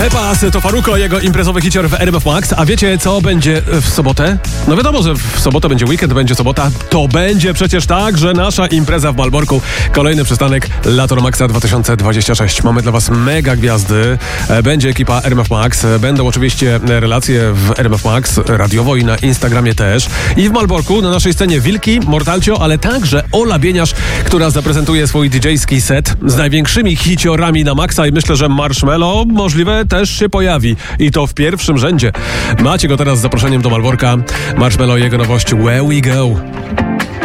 Pepas to Farruko, jego imprezowy hicior w RMF Max. A wiecie, co będzie w sobotę? No wiadomo, że w sobotę będzie weekend, będzie sobota. To będzie przecież tak, że nasza impreza w Malborku. Kolejny przystanek Lato Maxa 2026. Mamy dla was mega gwiazdy. Będzie ekipa RMF Max. Będą oczywiście relacje w RMF Max radiowo i na Instagramie też. I w Malborku na naszej scenie Wilki, Mortalcio, ale także Ola Bieniasz, która zaprezentuje swój DJ-ski set z największymi hiciorami na Maxa i myślę, że Marshmello możliwe też się pojawi. I to w pierwszym rzędzie. Macie go teraz z zaproszeniem do Malborka. Marshmello i jego nowość Where We Go.